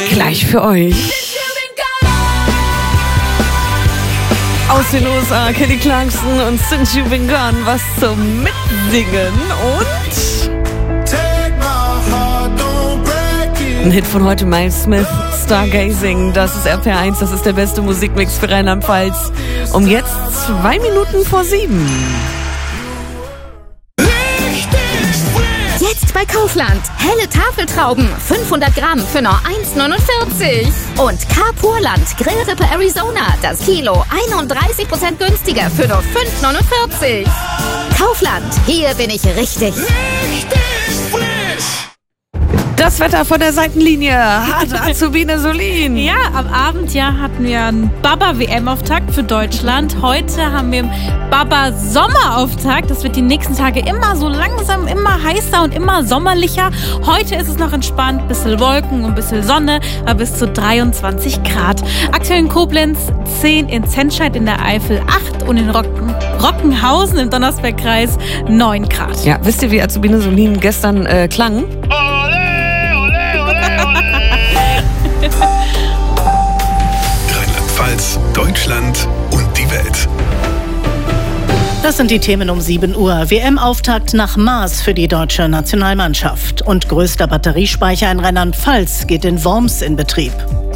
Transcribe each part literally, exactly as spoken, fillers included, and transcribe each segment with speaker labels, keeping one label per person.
Speaker 1: gleich für euch. Aus den U S A, Kelly Clarkson und Since You've Been Gone, was zum Mitsingen und ein Hit von heute, Miles Smith, Stargazing. Das ist R P R eins, das ist der beste Musikmix für Rheinland-Pfalz. Um jetzt zwei Minuten vor sieben.
Speaker 2: Jetzt bei Kaufland. Helle Tafeltrauben, fünfhundert Gramm für nur eins neunundvierzig. Und Carpurland Grillrippe Arizona, das Kilo einunddreißig Prozent günstiger für nur fünf neunundvierzig. Kaufland, hier bin ich richtig.
Speaker 3: Richtig frisch.
Speaker 1: Das Wetter von der Seitenlinie hat Azubine Solin.
Speaker 4: Ja, am Abend ja hatten wir einen Baba-W M-Auftakt für Deutschland. Heute haben wir einen Baba-Sommer-Auftakt. Das wird die nächsten Tage immer so langsam, immer heißer und immer sommerlicher. Heute ist es noch entspannt, ein bisschen Wolken und ein bisschen Sonne, aber bis zu dreiundzwanzig Grad. Aktuell in Koblenz zehn, in Zentscheid in der Eifel acht und in Rocken, Rockenhausen im Donnersbergkreis neun Grad.
Speaker 1: Ja, wisst ihr, wie Azubine Solin gestern äh, klang?
Speaker 3: Rheinland-Pfalz, Deutschland und die Welt.
Speaker 5: Das sind die Themen um sieben Uhr. W M-Auftakt nach Maß für die deutsche Nationalmannschaft. Und größter Batteriespeicher in Rheinland-Pfalz geht in Worms in Betrieb.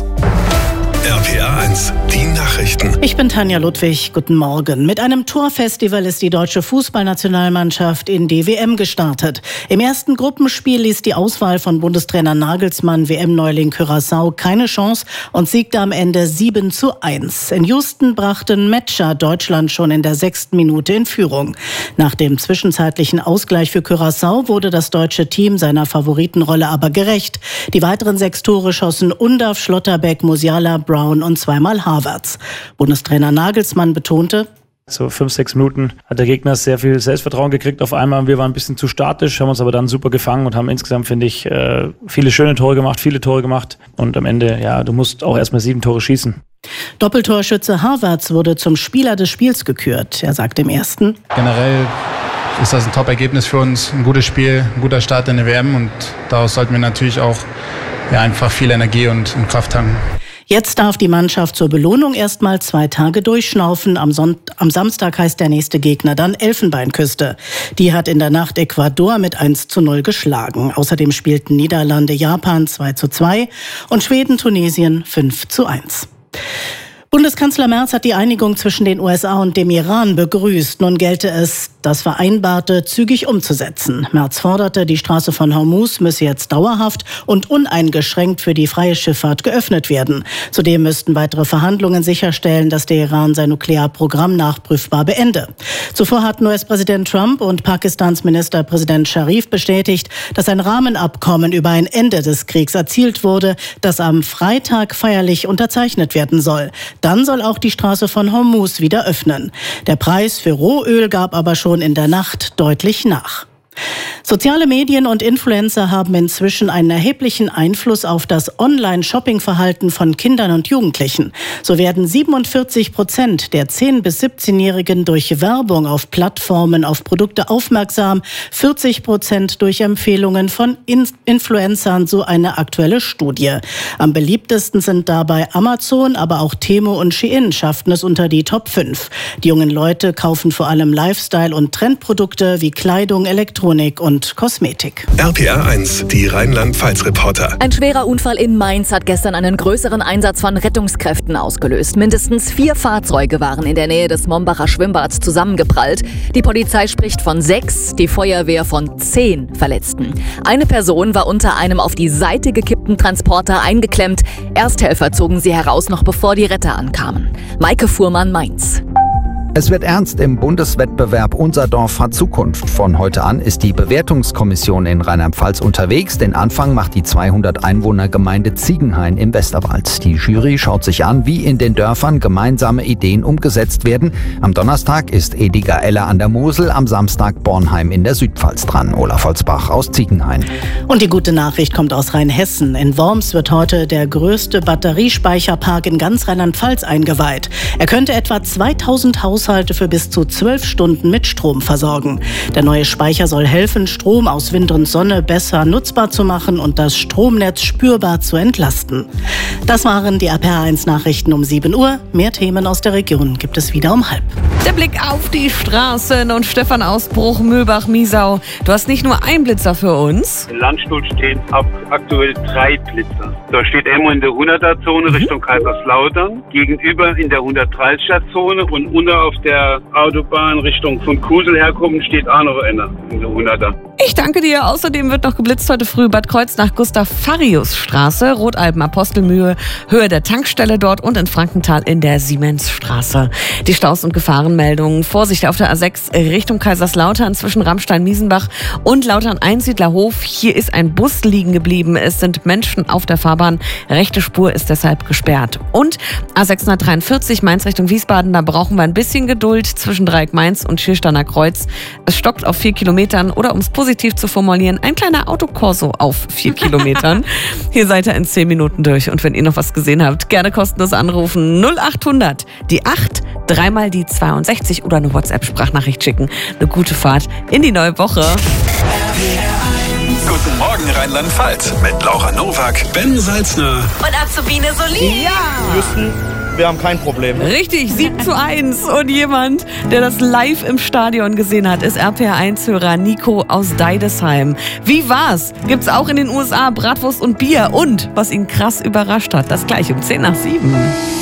Speaker 3: R P R eins, die Nachrichten.
Speaker 5: Ich bin Tanja Ludwig, guten Morgen. Mit einem Torfestival ist die deutsche Fußballnationalmannschaft in die W M gestartet. Im ersten Gruppenspiel ließ die Auswahl von Bundestrainer Nagelsmann W M-Neuling Curaçao keine Chance und siegte am Ende sieben zu eins. In Houston brachten Matcher Deutschland schon in der sechsten Minute in Führung. Nach dem zwischenzeitlichen Ausgleich für Curaçao wurde das deutsche Team seiner Favoritenrolle aber gerecht. Die weiteren sechs Tore schossen Undav, Schlotterbeck, Musiala, Brown und zweimal Havertz. Bundestrainer Nagelsmann betonte:
Speaker 6: So fünf, sechs Minuten hat der Gegner sehr viel Selbstvertrauen gekriegt auf einmal. Wir waren ein bisschen zu statisch, haben uns aber dann super gefangen und haben insgesamt, finde ich, viele schöne Tore gemacht, viele Tore gemacht. Und am Ende, ja, du musst auch erstmal sieben Tore schießen.
Speaker 5: Doppeltorschütze Havertz wurde zum Spieler des Spiels gekürt. Er sagte im ersten:
Speaker 7: Generell ist das ein Top-Ergebnis für uns, ein gutes Spiel, ein guter Start in der W M und daraus sollten wir natürlich auch ja, einfach viel Energie und, und Kraft tanken.
Speaker 5: Jetzt darf die Mannschaft zur Belohnung erstmal zwei Tage durchschnaufen. Am, Son- am Samstag heißt der nächste Gegner dann Elfenbeinküste. Die hat in der Nacht Ecuador mit eins zu null geschlagen. Außerdem spielten Niederlande Japan zwei zu zwei und Schweden Tunesien fünf zu eins. Bundeskanzler Merz hat die Einigung zwischen den U S A und dem Iran begrüßt. Nun gelte es, das Vereinbarte zügig umzusetzen. Merz forderte, die Straße von Hormuz müsse jetzt dauerhaft und uneingeschränkt für die freie Schifffahrt geöffnet werden. Zudem müssten weitere Verhandlungen sicherstellen, dass der Iran sein Nuklearprogramm nachprüfbar beende. Zuvor hatten U S-Präsident Trump und Pakistans Ministerpräsident Sharif bestätigt, dass ein Rahmenabkommen über ein Ende des Kriegs erzielt wurde, das am Freitag feierlich unterzeichnet werden soll. Dann soll auch die Straße von Hormuz wieder öffnen. Der Preis für Rohöl gab aber schon in der Nacht deutlich nach. Soziale Medien und Influencer haben inzwischen einen erheblichen Einfluss auf das Online-Shopping-Verhalten von Kindern und Jugendlichen. So werden siebenundvierzig Prozent der zehn- bis siebzehnjährigen durch Werbung auf Plattformen auf Produkte aufmerksam, vierzig Prozent durch Empfehlungen von In- Influencern, so eine aktuelle Studie. Am beliebtesten sind dabei Amazon, aber auch Temu und Shein schafften es unter die Top fünf. Die jungen Leute kaufen vor allem Lifestyle- und Trendprodukte wie Kleidung, Elektronik und Kosmetik.
Speaker 3: R P R eins, die Rheinland-Pfalz-Reporter.
Speaker 8: Ein schwerer Unfall in Mainz hat gestern einen größeren Einsatz von Rettungskräften ausgelöst. Mindestens vier Fahrzeuge waren in der Nähe des Mombacher Schwimmbads zusammengeprallt. Die Polizei spricht von sechs, die Feuerwehr von zehn Verletzten. Eine Person war unter einem auf die Seite gekippten Transporter eingeklemmt. Ersthelfer zogen sie heraus, noch bevor die Retter ankamen. Maike Fuhrmann, Mainz.
Speaker 9: Es wird ernst im Bundeswettbewerb Unser Dorf hat Zukunft. Von heute an ist die Bewertungskommission in Rheinland-Pfalz unterwegs. Den Anfang macht die zweihundert Einwohner-Gemeinde Ziegenhain im Westerwald. Die Jury schaut sich an, wie in den Dörfern gemeinsame Ideen umgesetzt werden. Am Donnerstag ist Ediger-Eller an der Mosel, am Samstag Bornheim in der Südpfalz dran. Olaf Holzbach aus Ziegenhain.
Speaker 5: Und die gute Nachricht kommt aus Rheinhessen. In Worms wird heute der größte Batteriespeicherpark in ganz Rheinland-Pfalz eingeweiht. Er könnte etwa zweitausend Haus Haushalte für bis zu zwölf Stunden mit Strom versorgen. Der neue Speicher soll helfen, Strom aus Wind und Sonne besser nutzbar zu machen und das Stromnetz spürbar zu entlasten. Das waren die R P R eins Nachrichten um sieben Uhr. Mehr Themen aus der Region gibt es wieder um halb.
Speaker 1: Der Blick auf die Straßen und Stefan Ausbruch, Mühlbach-Miesau. Du hast nicht nur einen Blitzer für uns.
Speaker 10: In Landstuhl stehen aktuell drei Blitzer. Da steht einmal in der hunderter-Zone mhm. Richtung Kaiserslautern, gegenüber in der hundertdreißiger-Zone und unter auf der Autobahn Richtung von Kusel herkommen steht auch noch einer in der hunderter.
Speaker 1: Ich danke dir. Außerdem wird noch geblitzt heute früh Bad Kreuznach Gustav-Farius-Straße, Rotalben-Apostelmühe, Höhe der Tankstelle dort und in Frankenthal in der Siemensstraße. Die Staus- und Gefahrenmeldungen. Vorsicht auf der A sechs Richtung Kaiserslautern zwischen Ramstein-Miesenbach und Lautern-Einsiedlerhof. Hier ist ein Bus liegen geblieben. Es sind Menschen auf der Fahrbahn. Rechte Spur ist deshalb gesperrt. Und A sechshundertdreiundvierzig Mainz Richtung Wiesbaden. Da brauchen wir ein bisschen Geduld zwischen Dreieck-Mainz und Schiersteiner Kreuz. Es stockt auf vier Kilometern oder um es positiv zu formulieren, ein kleiner Autokorso auf vier Kilometern. Hier seid ihr in zehn Minuten durch. Und wenn ihr noch was gesehen habt, gerne kostenlos anrufen. null achthundert, die acht, dreimal die zweiundsechzig oder eine WhatsApp-Sprachnachricht schicken. Eine gute Fahrt in die neue Woche.
Speaker 3: Guten Morgen Rheinland-Pfalz mit Laura Nowak, Ben Salzner
Speaker 1: und Azubine Solin. Ja!
Speaker 11: Wüssten, wir haben kein Problem.
Speaker 1: Richtig, sieben zu eins. Und jemand, der das live im Stadion gesehen hat, ist R P R eins Hörer Nico aus Deidesheim. Wie war's? Gibt's auch in den U S A Bratwurst und Bier. Und was ihn krass überrascht hat, das gleich um zehn nach sieben.